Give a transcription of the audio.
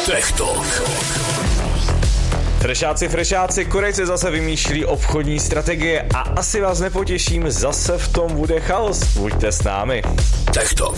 Tech Talk. Frešáci, Korejci zase vymýšlí obchodní strategie a asi vás nepotěším, zase v tom bude chaos. Buďte s námi. Tech Talk.